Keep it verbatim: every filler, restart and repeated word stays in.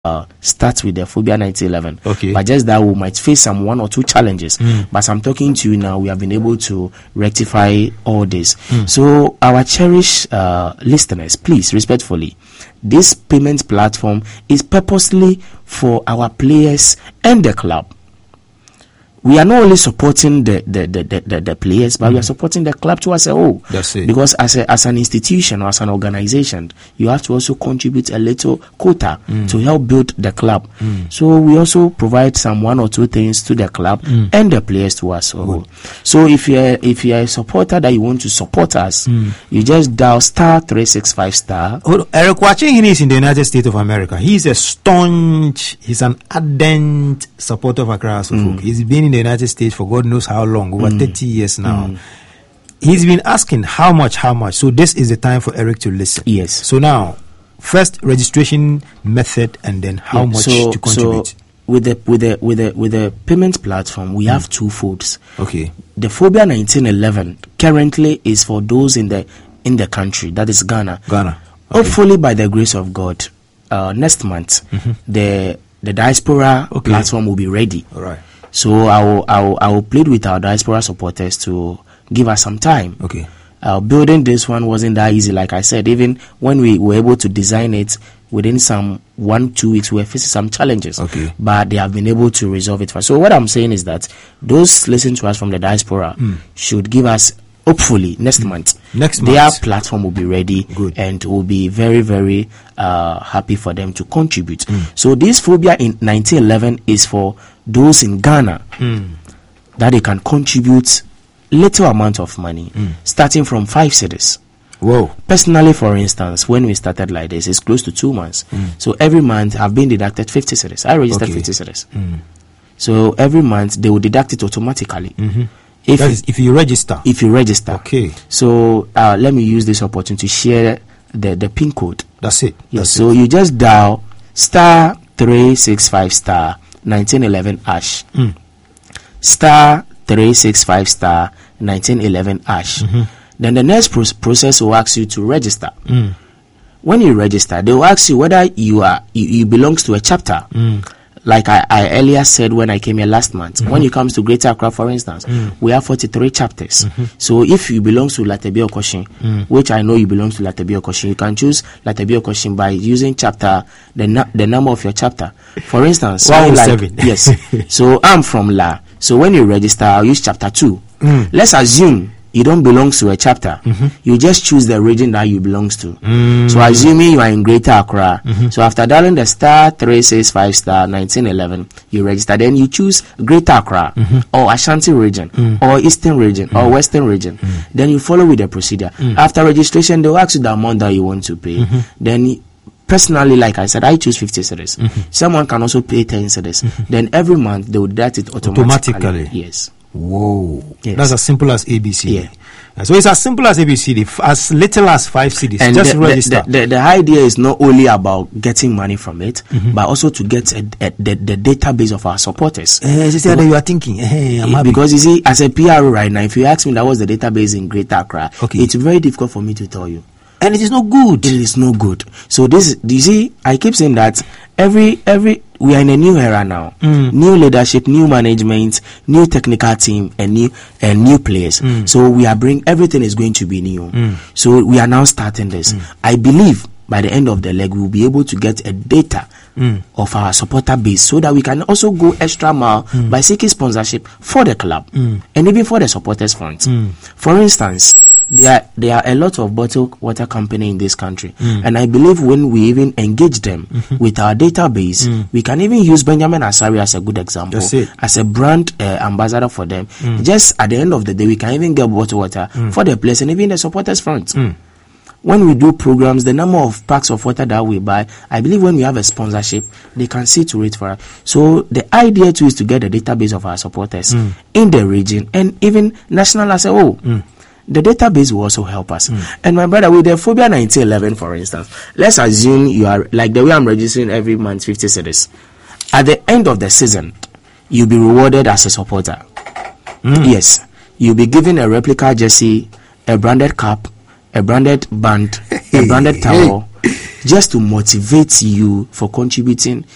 Uh, start with the Phobia nineteen eleven. Okay. But just that we might face some one or two challenges. Mm. But as I'm talking to you now, we have been able to rectify all this. Mm. So our cherished uh, listeners, please, respectfully, this payment platform is purposely for our players and the club. We are not only supporting the the, the, the, the, the players, but mm. we are supporting the club too as a whole. That's it. Because as a, as an institution or as an organization, you have to also contribute a little quota mm. to help build the club. Mm. So we also provide some one or two things to the club mm. and the players to us a whole. So if you're if you're a supporter that you want to support us, mm. you just dial star three six five star. Oh, Eric Watching is in the United States of America. He's a staunch, he's an ardent supporter of Accra House of Folk. He's been in the United States for God knows how long, over mm. thirty years now. Mm. He's been asking how much, how much. So this is the time for Eric to listen. Yes. So now, first registration method, and then how yeah. much so, to contribute. So with the with the with the with the payment platform, we mm. have two folds. Okay. The Phobia nineteen eleven currently is for those in the in the country, that is Ghana. Ghana. Okay. Hopefully, by the grace of God, uh, next month mm-hmm. the the diaspora okay. platform will be ready. All right. So I will, I will, I will plead with our diaspora supporters to give us some time. Okay. Uh, building this one wasn't that easy. Like I said, even when we were able to design it within some one, two weeks, we were facing some challenges. Okay. But they have been able to resolve it. So what I'm saying is that those listening to us from the diaspora mm. should give us, hopefully, next mm. month. Next their month. platform will be ready. Good. And will be very, very uh, happy for them to contribute. Mm. So this Phobia in nineteen eleven is for those in Ghana mm. that they can contribute little amount of money, mm. starting from five cedis. Whoa. Personally, for instance, when we started like this, it's close to two months. Mm. So every month I've been deducted fifty cedis. I registered okay. fifty cedis. Mm. So every month they will deduct it automatically. Mm-hmm. If, that is if you register. If you register. Okay. So uh, let me use this opportunity to share the, the PIN code. That's it. Yes. That's so it. you just dial star three six five star nineteen eleven hash. Mm. Star three six five star nineteen eleven hash. Mm-hmm. Then the next pro- process will ask you to register. Mm. When you register, they will ask you whether you are you, you belongs to a chapter. Mm. Like I, I earlier said when I came here last month, mm-hmm. when it comes to Greater Accra, for instance, mm. we have forty-three chapters. Mm-hmm. So if you belong to Latebi Okoshin, mm. which I know you belong to Latebi Okoshin, you can choose Latebi Okoshin by using chapter, the na- the number of your chapter. For instance, one oh seven. Like, yes. So I'm from La. So when you register, I'll use chapter two. Mm. Let's assume you don't belong to a chapter. Mm-hmm. You just choose the region that you belongs to. Mm. So assuming you are in Greater Accra, mm-hmm. so after dialing the star three six five star nineteen eleven, you register. Then you choose Greater Accra mm-hmm. or Ashanti region mm. or Eastern region mm. or Western region. Mm. Then you follow with the procedure. Mm. After registration, they'll ask you the amount that you want to pay. Mm-hmm. Then personally, like I said, I choose fifty cedis. Mm-hmm. Someone can also pay ten cedis. Mm-hmm. Then every month they will deduct it automatically. automatically. Yes. Whoa. Yes. That's as simple as A B C D. Yeah. So it's as simple as A B C D, as little as five C Ds. And just the, register. The, the, the idea is not only about getting money from it, mm-hmm. but also to get a, a, the, the database of our supporters. Uh, is that you are thinking? Hey, I'm happy. Because you see, as a P R O right now, if you ask me that was the database in Greater Accra, okay. it's very difficult for me to tell you. And it is not good. It is not good. So this, you see, I keep saying that every every we are in a new era now. Mm. New leadership, new management, new technical team, and new and new players. Mm. So we are bring everything is going to be new. Mm. So we are now starting this. Mm. I believe by the end of the leg we will be able to get a data mm. of our supporter base, so that we can also go extra mile mm. by seeking sponsorship for the club mm. and even for the supporters fund. Mm. For instance, There are, there are a lot of bottled water company in this country. Mm. And I believe when we even engage them mm-hmm. with our database, mm. we can even use Benjamin Asari as a good example, as a brand uh, ambassador for them. Mm. Just at the end of the day, we can even get bottled water mm. for the place and even the supporters front. Mm. When we do programs, the number of packs of water that we buy, I believe when we have a sponsorship, they can see to it for us. So the idea too is to get a database of our supporters mm. in the region and even national as a whole. Mm. The database will also help us. Mm. And my brother, with the Phobia nineteen eleven, for instance, let's assume you are, like the way I'm registering every month, fifty cedis. At the end of the season, you'll be rewarded as a supporter. Mm. Yes. You'll be given a replica jersey, a branded cap, a branded band, a branded towel, just to motivate you for contributing